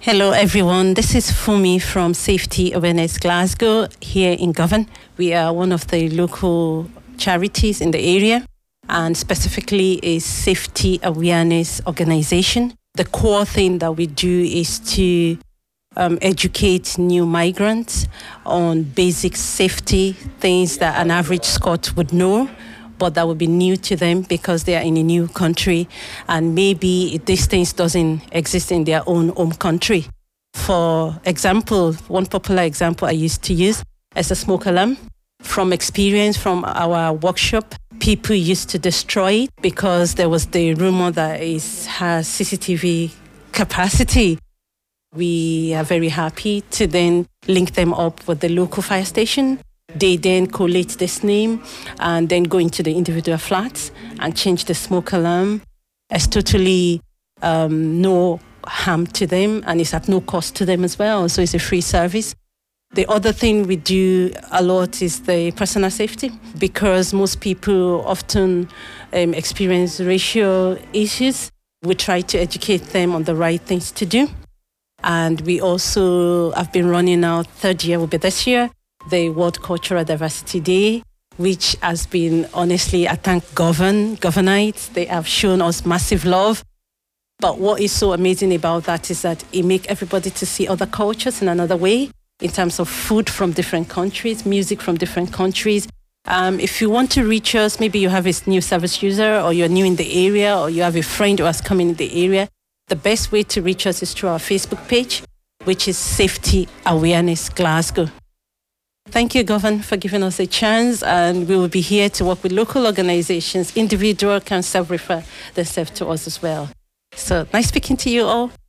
Hello everyone, this is Fumi from Safety Awareness Glasgow here in Govan. We are one of the local charities in the area and specifically a safety awareness organization. The core thing that we do is to educate new migrants on basic safety things that an average Scot would know, but that would be new to them because they are in a new country and maybe these things doesn't exist in their own home country. For example, one popular example I used to use is a smoke alarm. From experience from our workshop, people used to destroy it because there was the rumor that it has CCTV capacity. We are very happy to then link them up with the local fire station. They then collate this name and then go into the individual flats and change the smoke alarm. It's totally no harm to them and it's at no cost to them as well. So it's a free service. The other thing we do a lot is the personal safety because most people often experience racial issues. We try to educate them on the right things to do. And we also have been running our third year, will be this year, the World Cultural Diversity Day, which has been, honestly, I thank Govanites. They have shown us massive love. But what is so amazing about that is that it makes everybody to see other cultures in another way, in terms of food from different countries, music from different countries. If you want to reach us, maybe you have a new service user or you're new in the area or you have a friend who has come in the area, the best way to reach us is through our Facebook page, which is Safety Awareness Glasgow. Thank you, Govan, for giving us a chance, and we will be here to work with local organizations. Individuals can self-refer themselves to us as well. So nice speaking to you all.